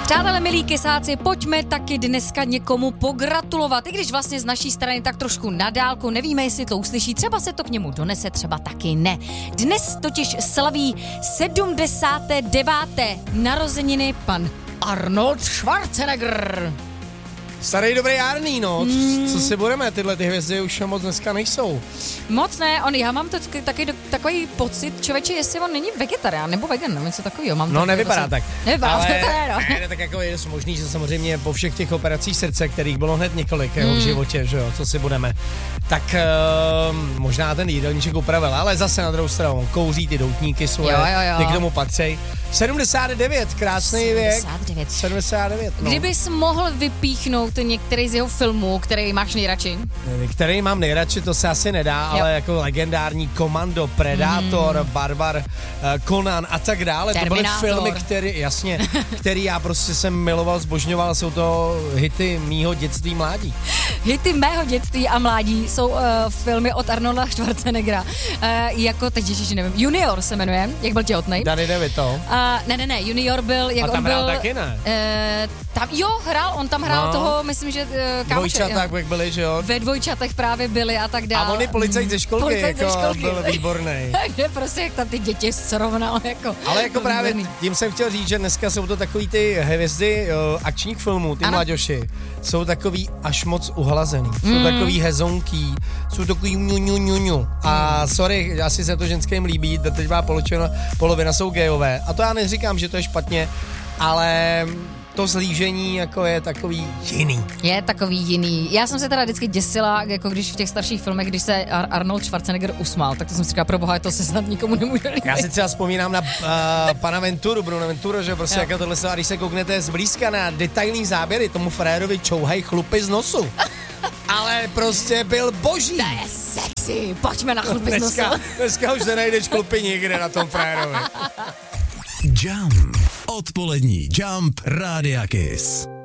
Přátelé, milí kysáci, pojďme taky dneska někomu pogratulovat. I když vlastně z naší strany tak trošku na dálku, nevíme, jestli to uslyší, třeba se to k němu donese, třeba taky ne. Dnes totiž slaví 79. narozeniny pan Arnold Schwarzenegger. Starý dobrý Arný, no, co si budeme, tyhle ty hvězdy už moc dneska nejsou. Moc ne, já mám taky takový pocit, člověče, jestli on není vegetarián nebo vegan, nebo něco takového. No nevypadá tak. Nevypadá, ale no. tak jako je možný, že samozřejmě po všech těch operacích srdce, kterých bylo hned několik v životě, že jo, co si budeme, tak možná ten jídelníček upravil, ale zase na druhou stranu kouří ty doutníky svoje, ty k tomu patří. 79, krásný 79. věk. 79. No. Kdybys mohl vypíchnout některý z jeho filmů, který máš nejradši? Který mám nejradši, to se asi nedá, ale jako legendární Komando, Predátor, Barbar, Conan a tak dále. Terminátor. To byly filmy, který já prostě jsem miloval, zbožňoval, jsou to hity mýho dětství, mládí. Hity mého dětství a mládí jsou filmy od Arnolda Schwarzeneggera. Jako teď, ježiši, nevím, Junior se jmenuje, jak byl těhotnej. Danny DeVito. Ne, Junior byl, jak a tam on byl. hrál taky, ne? On tam hrál toho, myslím, že dvojčaták, jak byli, že jo? Ve dvojčatech právě byli a tak dále. A on je policajt ze školky, byl výborný. Takže prostě jak tam ty děti srovnal, jako. Ale jako právě tím jsem chtěl říct, že dneska jsou to takový ty hvězdy akčních filmů, ty mladěši, jsou takový až moc uhlazený, jsou takový hezonký, jsou takový ňu. A sorry, asi se to ženským líbí, teď má polovina jsou gejové. A to já neříkám, že to je špatně, ale to zlížení jako je takový jiný. Je takový jiný. Já jsem se teda vždycky děsila, jako když v těch starších filmech, když se Arnold Schwarzenegger usmál, tak to jsem si říkala, pro boha, to se snad nikomu nemůže líbit. Já si třeba vzpomínám na pana Bruno Venturu, že prostě jako tohle se, a když se kouknete zblízka na detailní záběry, tomu frérovi čouhají chlupy z nosu. Ale prostě byl boží. To je sexy, pojďme na chlupy z nosu. Dneska už nenajdeš chlupy nikde na tom frérovi. Jump. Odpolední Jump Rádia Kiss.